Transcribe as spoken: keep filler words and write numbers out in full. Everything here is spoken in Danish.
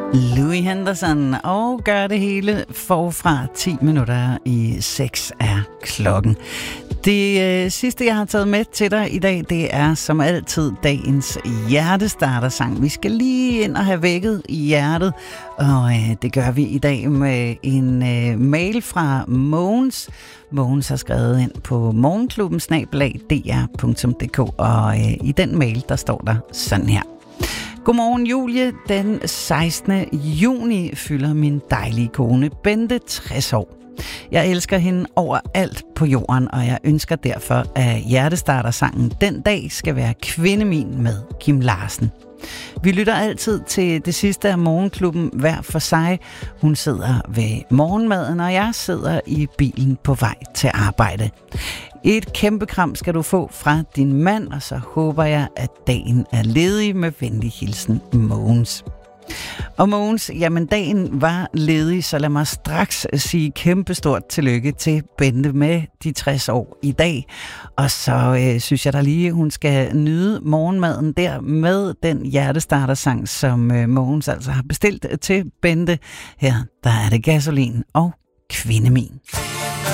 Louis Henderson, og gør det hele forfra. ti minutter i seks er klokken. Det øh, sidste, jeg har taget med til dig i dag, det er som altid dagens hjertestartersang. Vi skal lige ind og have vækket i hjertet, og øh, det gør vi i dag med en øh, mail fra Mogens. Mogens har skrevet ind på morgenklubben snabel-a d r punktum d k, og øh, i den mail, der står der sådan her. Godmorgen Julie, den sekstende juni fylder min dejlige kone Bente tres år. Jeg elsker hende overalt på jorden, og jeg ønsker derfor, at hjertestartersangen Den dag skal være Kvinde min med Kim Larsen. Vi lytter altid til det sidste af morgenklubben hver for sig. Hun sidder ved morgenmaden, og jeg sidder i bilen på vej til arbejde. Et kæmpe kram skal du få fra din mand, og så håber jeg, at dagen er ledig. Med venlig hilsen, Mogens. Og Mogens, jamen dagen var ledig, så lad mig straks sige kæmpestort tillykke til Bente med de tres år i dag. Og så øh, synes jeg da lige, hun skal nyde morgenmaden der med den hjertestartersang, som øh, Mogens altså har bestilt til Bente. Her, der er det Gasolin og Kvinde min.